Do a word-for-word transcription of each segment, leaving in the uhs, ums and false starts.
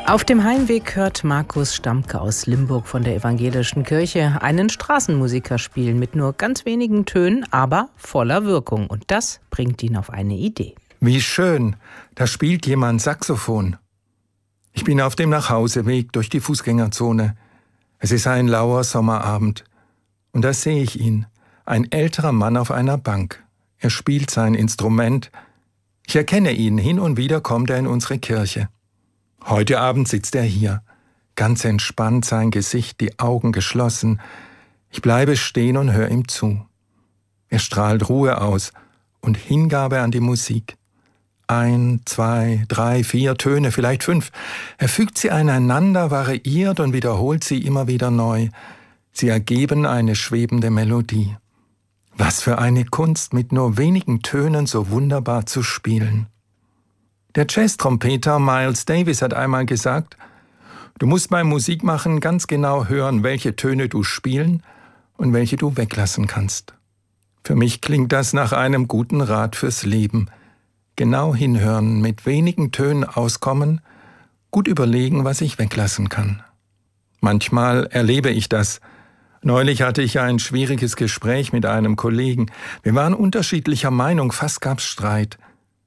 Auf dem Heimweg hört Markus Stamke aus Limburg von der Evangelischen Kirche einen Straßenmusiker spielen mit nur ganz wenigen Tönen, aber voller Wirkung. Und das bringt ihn auf eine Idee. Wie schön, da spielt jemand Saxophon. Ich bin auf dem Nachhauseweg durch die Fußgängerzone. Es ist ein lauer Sommerabend. Und da sehe ich ihn, ein älterer Mann auf einer Bank. Er spielt sein Instrument. Ich erkenne ihn, hin und wieder kommt er in unsere Kirche. Heute Abend sitzt er hier, ganz entspannt, sein Gesicht, die Augen geschlossen. Ich bleibe stehen und höre ihm zu. Er strahlt Ruhe aus und Hingabe an die Musik. Ein, zwei, drei, vier Töne, vielleicht fünf. Er fügt sie aneinander, variiert und wiederholt sie immer wieder neu. Sie ergeben eine schwebende Melodie. Was für eine Kunst, mit nur wenigen Tönen so wunderbar zu spielen. Der Jazz-Trompeter Miles Davis hat einmal gesagt, du musst beim Musikmachen ganz genau hören, welche Töne du spielen und welche du weglassen kannst. Für mich klingt das nach einem guten Rat fürs Leben. Genau hinhören, mit wenigen Tönen auskommen, gut überlegen, was ich weglassen kann. Manchmal erlebe ich das. Neulich hatte ich ein schwieriges Gespräch mit einem Kollegen. Wir waren unterschiedlicher Meinung, fast gab's Streit.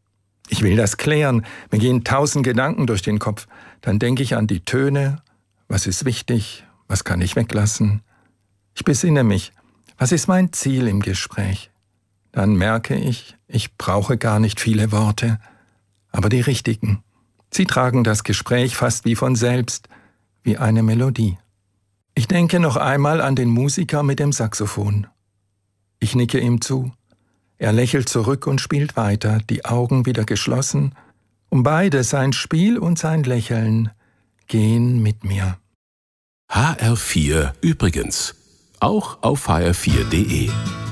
Ich will das klären, mir gehen tausend Gedanken durch den Kopf. Dann denke ich an die Töne, was ist wichtig, was kann ich weglassen. Ich besinne mich, was ist mein Ziel im Gespräch? Dann merke ich, ich brauche gar nicht viele Worte, aber die richtigen. Sie tragen das Gespräch fast wie von selbst, wie eine Melodie. Ich denke noch einmal an den Musiker mit dem Saxophon. Ich nicke ihm zu. Er lächelt zurück und spielt weiter, die Augen wieder geschlossen. Und beide, sein Spiel und sein Lächeln, gehen mit mir. H R vier übrigens, auch auf h r vier punkt de.